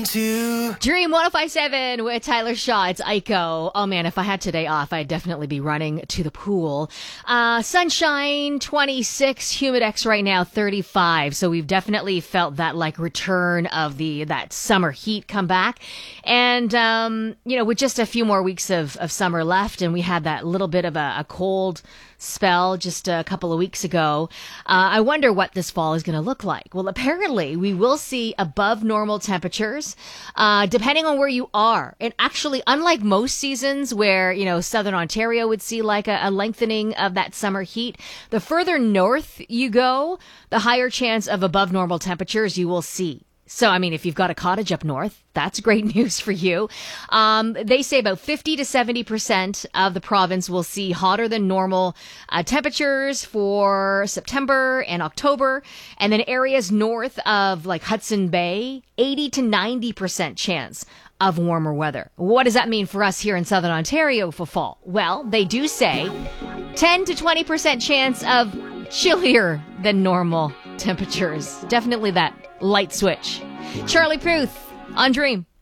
to. Dream 1057 with Tyler Shaw. It's Aiko. Oh man, if I had today off, I'd definitely be running to the pool. Sunshine 26, Humidex right now 35. So we've definitely felt that like return of that summer heat come back. And, with just a few more weeks of summer left, and we had that little bit of a cold spell just a couple of weeks ago. I wonder what this fall is going to look like. Well, apparently we will see above normal temperatures, depending on where you are. And actually, unlike most seasons where, Southern Ontario would see like a lengthening of that summer heat, the further north you go, the higher chance of above normal temperatures you will see. So, if you've got a cottage up north, that's great news for you. They say about 50 to 70% of the province will see hotter than normal temperatures for September and October. And then areas north of like Hudson Bay, 80 to 90% chance of warmer weather. What does that mean for us here in Southern Ontario for fall? Well, they do say 10 to 20% chance of chillier than normal temperatures. Definitely that light switch. Charlie Puth on Dream.